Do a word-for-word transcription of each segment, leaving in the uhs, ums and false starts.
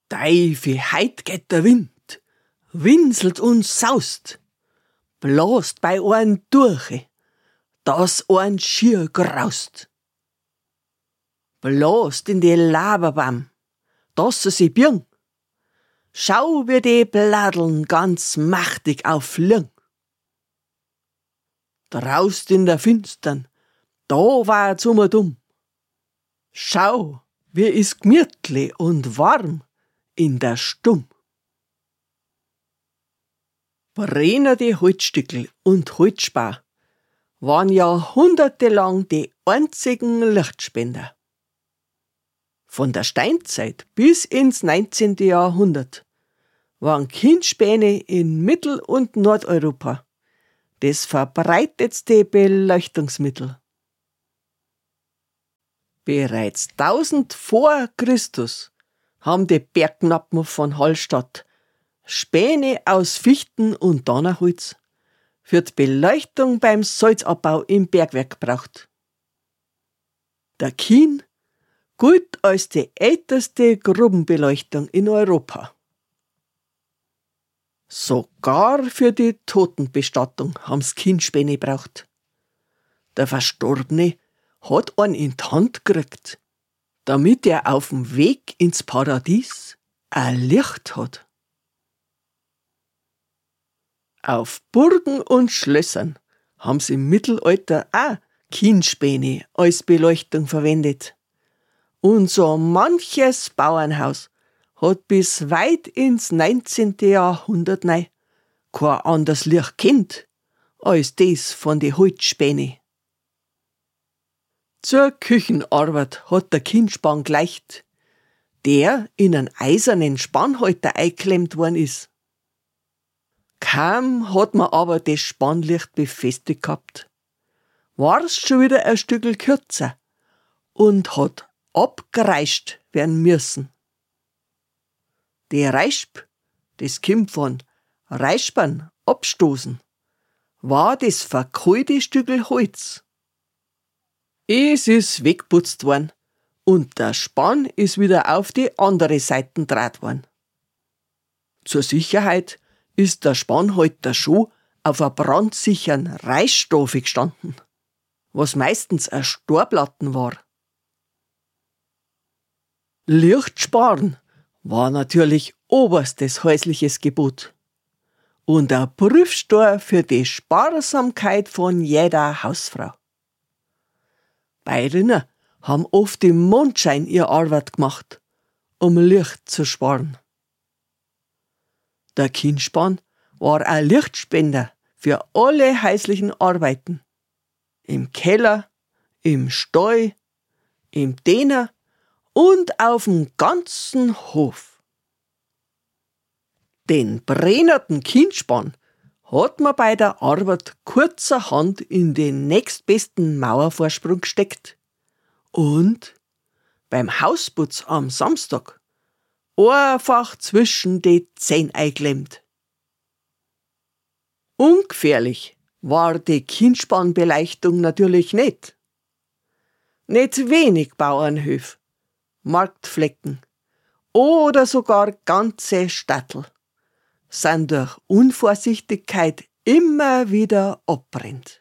Deifi, heut geht der Wind, winselt und saust, blast bei ein durch, dass ein schier graust. Blast in die Laberbaum, dass sie sich birgen. Schau, wie die Bladeln ganz machtig auffliegen. Draust in der Finstern, da war's um und um. Schau, wie is gemütlich und warm in der Stumm. Brennende Holzstückel und Holzspar waren jahrhundertelang die einzigen Lichtspender. Von der Steinzeit bis ins neunzehnte. Jahrhundert waren Kindspäne in Mittel- und Nordeuropa das verbreitetste Beleuchtungsmittel. Bereits tausend vor Christus haben die Bergknappen von Hallstatt Späne aus Fichten und Donnerholz für die Beleuchtung beim Salzabbau im Bergwerk gebraucht. Der Kien gilt als die älteste Grubenbeleuchtung in Europa. Sogar für die Totenbestattung haben's Kienspäne gebraucht. Der Verstorbene hat einen in die Hand gekriegt, damit er auf dem Weg ins Paradies ein Licht hat. Auf Burgen und Schlössern haben's im Mittelalter auch Kienspäne als Beleuchtung verwendet. Und so manches Bauernhaus hat bis weit ins neunzehnte. Jahrhundert nei kein anderes Licht kennt als das von den Holzspäne. Zur Küchenarbeit hat der Kienspan gleicht, der in einen eisernen Spannhalter eingeklemmt worden ist. Kaum hat man aber das Spannlicht befestigt gehabt, war's schon wieder ein Stückel kürzer und hat abgereischt werden müssen. Die Reisp, das kommt von Reispern, abstoßen, war das verkohlte Stückel Holz. Es ist weggeputzt worden und der Spann ist wieder auf die andere Seite draht worden. Zur Sicherheit ist der Spannhalter schon auf einer brandsicheren Reisstoffe gestanden, was meistens ein Storplatten war. Licht sparen war natürlich oberstes häusliches Gebot und ein Prüfstein für die Sparsamkeit von jeder Hausfrau. Bäuerinnen haben oft im Mondschein ihre Arbeit gemacht, um Licht zu sparen. Der Kienspan war ein Lichtspender für alle häuslichen Arbeiten. Im Keller, im Stall, im Däner und auf dem ganzen Hof. Den brennerten Kienspan hat man bei der Arbeit kurzerhand in den nächstbesten Mauervorsprung gesteckt und beim Hausputz am Samstag einfach zwischen die Zähne eingeklemmt. Ungefährlich war die Kienspanbeleuchtung natürlich nicht. Nicht wenig Bauernhöfe, Marktflecken oder sogar ganze Städtel sind durch Unvorsichtigkeit immer wieder abbrennt.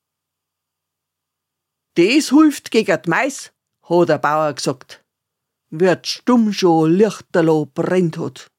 Das hilft gegen die Mais, hat der Bauer gesagt, wird stumm schon lichterloh brennt hat.